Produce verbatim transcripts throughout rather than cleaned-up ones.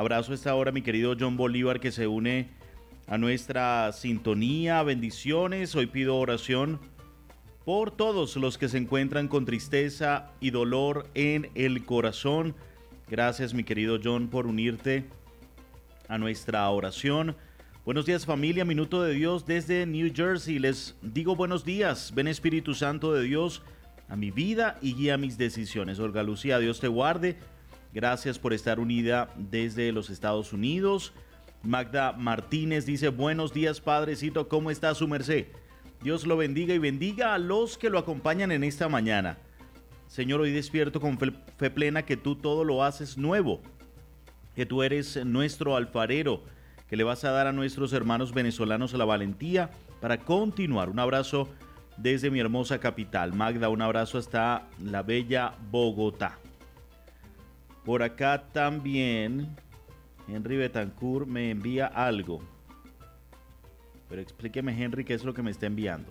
Abrazo a esta hora, mi querido John Bolívar, que se une a nuestra sintonía. Bendiciones. Hoy pido oración por todos los que se encuentran con tristeza y dolor en el corazón. Gracias, mi querido John, por unirte a nuestra oración. Buenos días, familia. Minuto de Dios desde New Jersey. Les digo buenos días. Ven, Espíritu Santo de Dios, a mi vida y guía mis decisiones. Olga Lucía, Dios te guarde. Gracias por estar unida desde los Estados Unidos. Magda Martínez dice, buenos días, Padrecito, ¿cómo está su merced? Dios lo bendiga y bendiga a los que lo acompañan en esta mañana. Señor, hoy despierto con fe, fe plena que tú todo lo haces nuevo, que tú eres nuestro alfarero, que le vas a dar a nuestros hermanos venezolanos la valentía para continuar. Un abrazo desde mi hermosa capital. Magda, un abrazo hasta la bella Bogotá. Por acá también Henry Betancourt me envía algo. Pero explíqueme, Henry, qué es lo que me está enviando.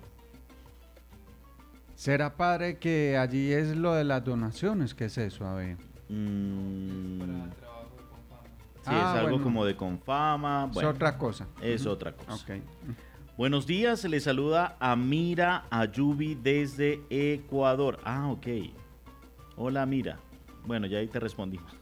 ¿Será, padre, que allí es lo de las donaciones? ¿Qué es eso? A ver. Mm, sí, Ah, es algo bueno. como de Confama. Es Bueno, otra cosa. es Ujú. otra cosa. Ok. Buenos días, le saluda Amira Ayubi desde Ecuador. Ah, ok. Hola, Amira. Bueno, ya ahí te respondimos.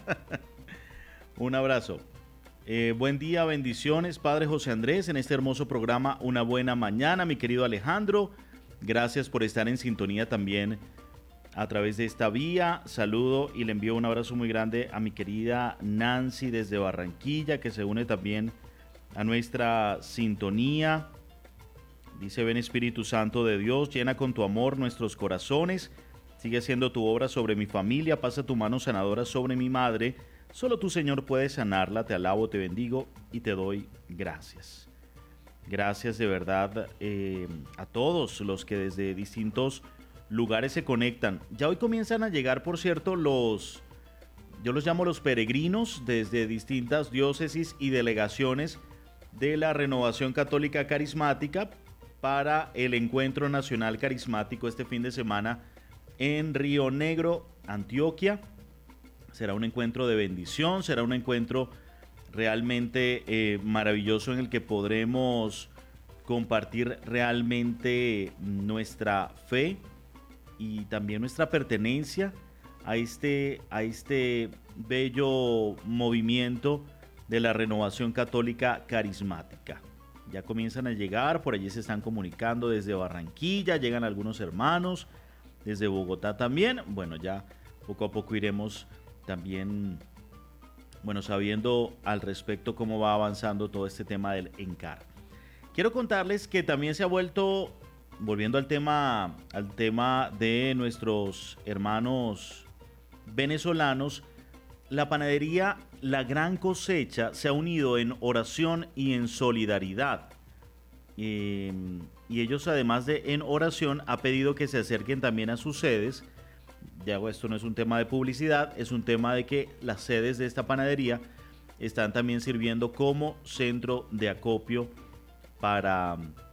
Un abrazo. Eh, buen día, bendiciones, Padre José Andrés, en este hermoso programa Una Buena Mañana, mi querido Alejandro. Gracias por estar en sintonía también a través de esta vía. Saludo y le envío un abrazo muy grande a mi querida Nancy desde Barranquilla, que se une también a nuestra sintonía. Dice, ven Espíritu Santo de Dios, llena con tu amor nuestros corazones. Sigue haciendo tu obra sobre mi familia, pasa tu mano sanadora sobre mi madre. Solo tú, Señor, puedes sanarla. Te alabo, te bendigo y te doy gracias. Gracias de verdad eh, a todos los que desde distintos lugares se conectan. Ya hoy comienzan a llegar, por cierto, los, yo los llamo los peregrinos desde distintas diócesis y delegaciones de la Renovación Católica Carismática para el Encuentro Nacional Carismático este fin de semana en Río Negro, Antioquia. Será un encuentro de bendición, será un encuentro realmente eh, maravilloso en el que podremos compartir realmente nuestra fe y también nuestra pertenencia a este, a este bello movimiento de la Renovación Católica Carismática. Ya comienzan a llegar, por allí se están comunicando desde Barranquilla, llegan algunos hermanos, desde Bogotá también. Bueno, ya poco a poco iremos también, bueno, sabiendo al respecto cómo va avanzando todo este tema del ENCAR. Quiero contarles que también se ha vuelto, volviendo al tema, al tema de nuestros hermanos venezolanos, la panadería La Gran Cosecha se ha unido en oración y en solidaridad. Eh, y ellos, además de en oración, ha pedido que se acerquen también a sus sedes. Ya esto no es un tema de publicidad, es un tema de que las sedes de esta panadería están también sirviendo como centro de acopio para,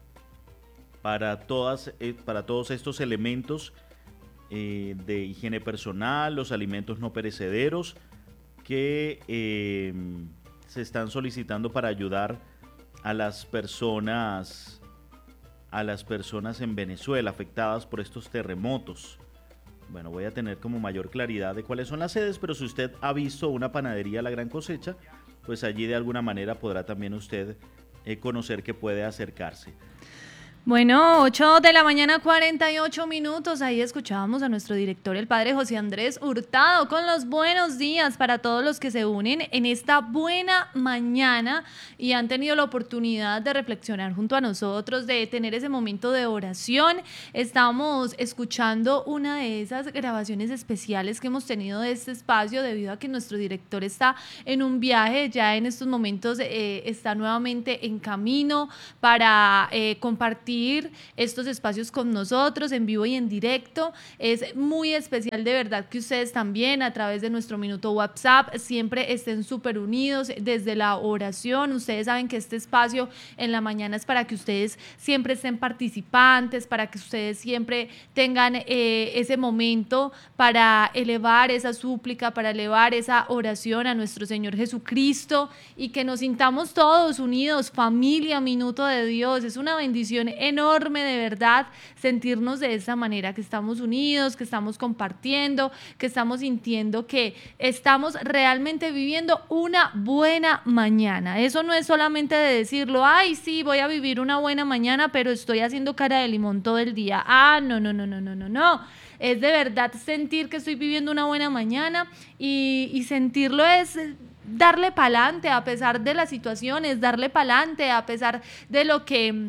para, todas, eh, para todos estos elementos eh, de higiene personal, los alimentos no perecederos que eh, se están solicitando para ayudar a las personas, a las personas en Venezuela afectadas por estos terremotos. Bueno, voy a tener como mayor claridad de cuáles son las sedes, pero si usted ha visto una panadería La Gran Cosecha, pues allí de alguna manera podrá también usted eh, conocer que puede acercarse. Bueno, ocho de la mañana, cuarenta y ocho minutos. Ahí escuchábamos a nuestro director, el padre José Andrés Hurtado, con los buenos días para todos los que se unen en esta buena mañana y han tenido la oportunidad de reflexionar junto a nosotros, de tener ese momento de oración. Estamos escuchando una de esas grabaciones especiales que hemos tenido de este espacio debido a que nuestro director está en un viaje, ya en estos momentos eh, está nuevamente en camino para eh, compartir compartir estos espacios con nosotros en vivo y en directo. Es muy especial de verdad que ustedes también a través de nuestro minuto WhatsApp siempre estén súper unidos desde la oración. Ustedes saben que este espacio en la mañana es para que ustedes siempre estén participantes, para que ustedes siempre tengan eh, ese momento para elevar esa súplica, para elevar esa oración a nuestro Señor Jesucristo y que nos sintamos todos unidos, familia, minuto de Dios. Es una bendición enorme de verdad sentirnos de esa manera, que estamos unidos, que estamos compartiendo, que estamos sintiendo que estamos realmente viviendo una buena mañana. Eso no es solamente de decirlo, ay sí, voy a vivir una buena mañana, pero estoy haciendo cara de limón todo el día. Ah, no, no, no, no, no, no, no. Es de verdad sentir que estoy viviendo una buena mañana y, y sentirlo es darle pa'lante a pesar de las situaciones, darle pa'lante a pesar de lo que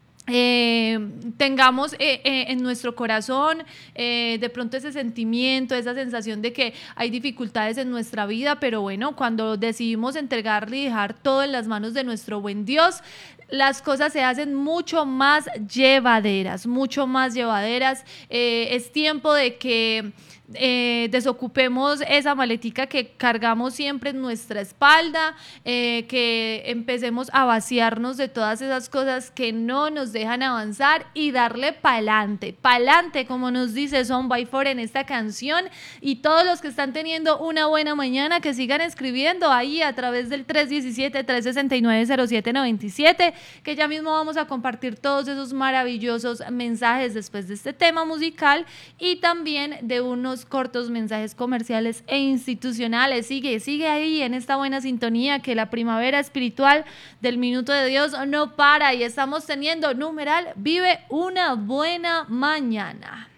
Eh, tengamos eh, eh, en nuestro corazón, eh, de pronto ese sentimiento, esa sensación de que hay dificultades en nuestra vida, pero bueno, cuando decidimos entregarle y dejar todo en las manos de nuestro buen Dios, las cosas se hacen mucho más llevaderas, mucho más llevaderas. Eh, es tiempo de que Eh, desocupemos esa maletica que cargamos siempre en nuestra espalda, eh, que empecemos a vaciarnos de todas esas cosas que no nos dejan avanzar y darle pa'lante, pa'lante, como nos dice Son by Four en esta canción. Y todos los que están teniendo una buena mañana, que sigan escribiendo ahí a través del tres uno siete, tres seis nueve, cero siete nueve siete, que ya mismo vamos a compartir todos esos maravillosos mensajes después de este tema musical y también de unos cortos mensajes comerciales e institucionales. Sigue, sigue ahí en esta buena sintonía, que la primavera espiritual del Minuto de Dios no para y estamos teniendo numeral Vive una buena mañana.